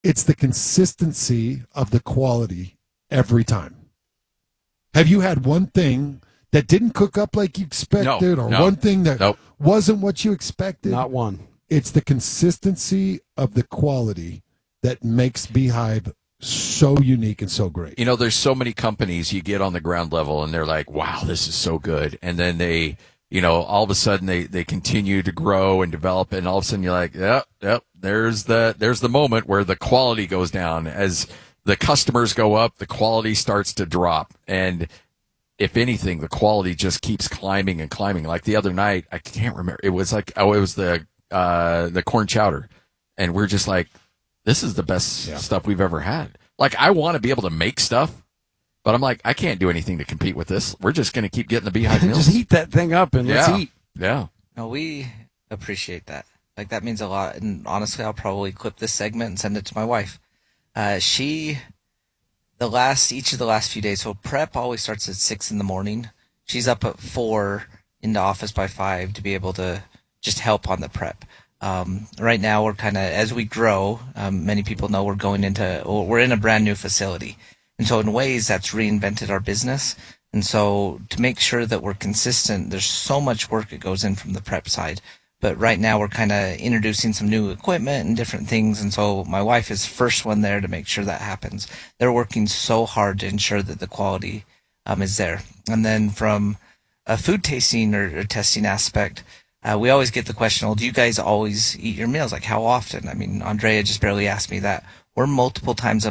It's the consistency of the quality every time. Have you had one thing that didn't cook up like you expected, one thing that wasn't what you expected? Not one. It's the consistency of the quality that makes Beehive so unique and so great. You know, there's so many companies you get on the ground level and they're like, wow, this is so good. And then they, all of a sudden they continue to grow and develop, and all of a sudden you're like, yep, there's the moment where the quality goes down. As the customers go up, the quality starts to drop. And if anything, the quality just keeps climbing and climbing. Like the other night, I can't remember. It was like, it was the corn chowder. And we're just like, this is the best stuff we've ever had. Like, I want to be able to make stuff, but I'm like, I can't do anything to compete with this. We're just going to keep getting the Beehive meals. Just heat that thing up and let's eat. Yeah. No, we appreciate that. Like, that means a lot. And honestly, I'll probably clip this segment and send it to my wife. Each of the last few days, so prep always starts at 6 in the morning. She's up at 4 in the office by 5 to be able to just help on the prep. Right now, we're kind of, as we grow, many people know we're in a brand new facility. And so in ways that's reinvented our business. And so to make sure that we're consistent, there's so much work that goes in from the prep side. But right now we're kind of introducing some new equipment and different things. And so my wife is first one there to make sure that happens. They're working so hard to ensure that the quality is there. And then from a food tasting or testing aspect, we always get the question, well, do you guys always eat your meals? Like, how often? I mean, Andrea just barely asked me that. We're multiple times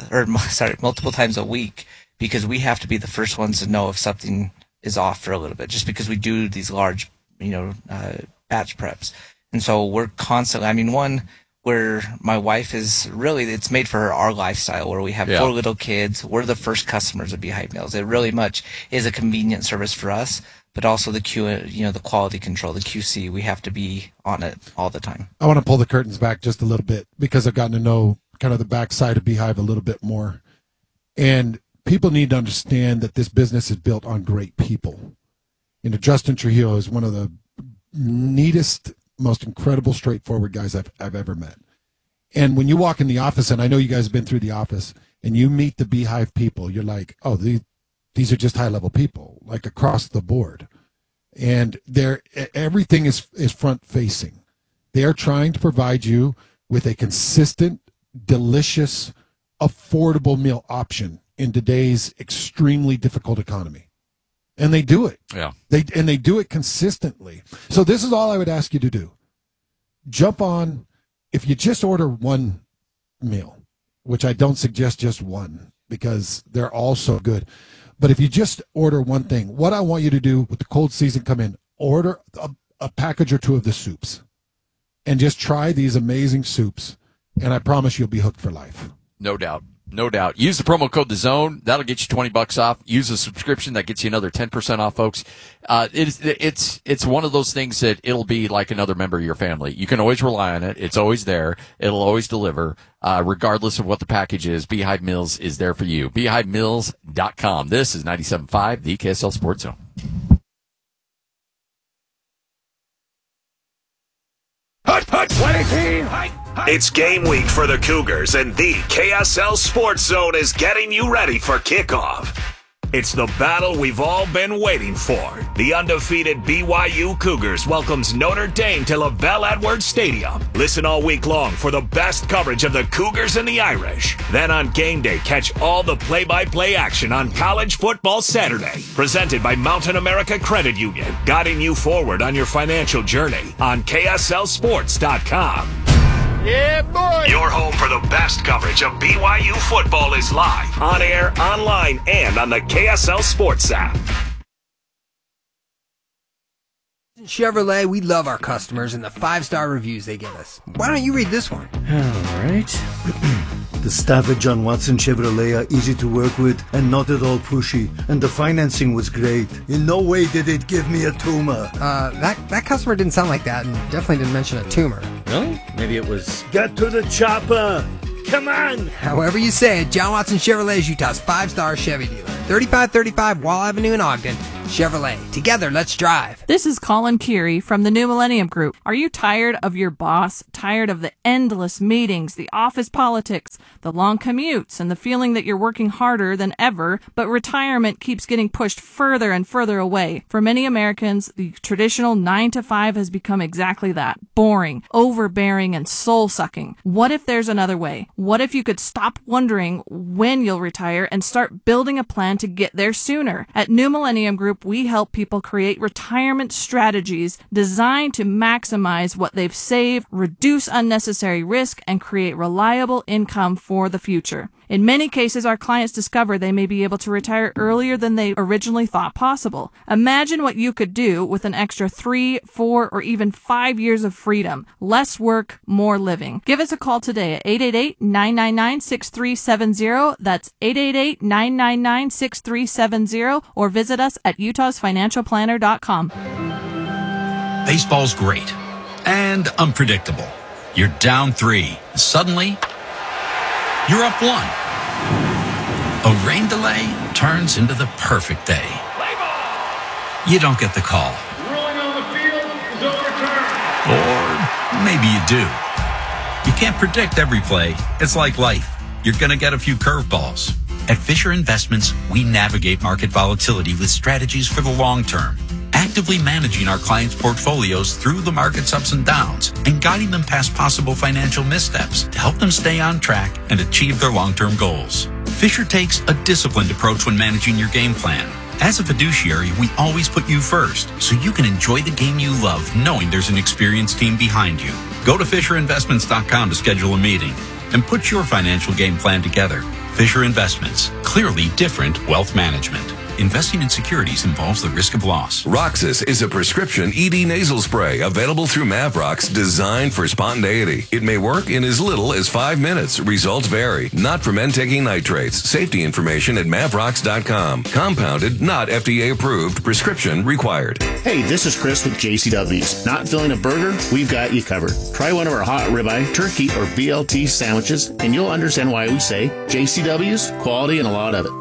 a week, because we have to be the first ones to know if something is off for a little bit, just because we do these large, batch preps. And so we're constantly, one where my wife is really, it's made for our lifestyle, where we have 4 little kids. We're the first customers of Beehive Meals. It really much is a convenient service for us. But also the quality control, the QC, we have to be on it all the time. I want to pull the curtains back just a little bit, because I've gotten to know kind of the backside of Beehive a little bit more. And people need to understand that this business is built on great people. Justin Trujillo is one of the neatest, most incredible, straightforward guys I've ever met. And when you walk in the office, and I know you guys have been through the office, and you meet the Beehive people, you're like, oh, these are just high-level people, like across the board. And everything is front-facing. They're trying to provide you with a consistent, delicious, affordable meal option in today's extremely difficult economy. And they do it. Yeah. They do it consistently. So this is all I would ask you to do. Jump on, if you just order one meal, which I don't suggest just one, because they're all so good. But if you just order one thing, what I want you to do with the cold season come in, order a package or 2 of the soups and just try these amazing soups. And I promise you'll be hooked for life. No doubt. No doubt. Use the promo code DAZN. That'll get you $20 off. Use a subscription. That gets you another 10% off, folks. It's one of those things that it'll be like another member of your family. You can always rely on it. It's always there. It'll always deliver, regardless of what the package is. Beehive Meals is there for you. BeehiveMeals.com. This is 97.5, the KSL Sports Zone. It's game week for the Cougars, and the KSL Sports Zone is getting you ready for kickoff. It's the battle we've all been waiting for. The undefeated BYU Cougars welcomes Notre Dame to LaVell Edwards Stadium. Listen all week long for the best coverage of the Cougars and the Irish. Then on game day, catch all the play-by-play action on College Football Saturday. Presented by Mountain America Credit Union, guiding you forward on your financial journey on KSLSports.com. Yeah, boy! Your home for the best coverage of BYU football is live, on air, online, and on the KSL Sports app. Chevrolet, we love our customers and the 5-star reviews they give us. Why don't you read this one? All right. The staff at John Watson Chevrolet are easy to work with and not at all pushy, and the financing was great. In no way did it give me a tumor. That customer didn't sound like that, and definitely didn't mention a tumor. Really? Maybe it was... Get to the chopper! Come on! However you say it, John Watson Chevrolet is Utah's 5-star Chevy dealer. 3535 Wall Avenue in Ogden. Chevrolet. Together, let's drive. This is Colin Keary from the New Millennium Group. Are you tired of your boss? Tired of the endless meetings, the office politics, the long commutes, and the feeling that you're working harder than ever, but retirement keeps getting pushed further and further away? For many Americans, the traditional 9-to-5 has become exactly that. Boring, overbearing, and soul-sucking. What if there's another way? What if you could stop wondering when you'll retire and start building a plan to get there sooner? At New Millennium Group, we help people create retirement strategies designed to maximize what they've saved, reduce unnecessary risk, and create reliable income for the future. In many cases, our clients discover they may be able to retire earlier than they originally thought possible. Imagine what you could do with an extra 3, 4, or even 5 years of freedom. Less work, more living. Give us a call today at 888-999-6370. That's 888-999-6370, or visit us at utahsfinancialplanner.com. Baseball's great and unpredictable. You're down 3. Suddenly, you're up 1. A rain delay turns into the perfect day. You don't get the call. Rolling on the field is overturned. Or maybe you do. You can't predict every play. It's like life. You're going to get a few curveballs. At Fisher Investments, we navigate market volatility with strategies for the long term, actively managing our clients' portfolios through the market's ups and downs and guiding them past possible financial missteps to help them stay on track and achieve their long-term goals. Fisher takes a disciplined approach when managing your game plan. As a fiduciary, we always put you first, so you can enjoy the game you love knowing there's an experienced team behind you. Go to FisherInvestments.com to schedule a meeting and put your financial game plan together. Fisher Investments, clearly different wealth management. Investing in securities involves the risk of loss. Roxas is a prescription ED nasal spray available through Mavrox, designed for spontaneity. It may work in as little as 5 minutes. Results vary. Not for men taking nitrates. Safety information at Mavrox.com. Compounded, not FDA approved. Prescription required. Hey, this is Chris with JCW's. Not feeling a burger? We've got you covered. Try one of our hot ribeye, turkey, or BLT sandwiches, and you'll understand why we say JCW's, quality and a lot of it.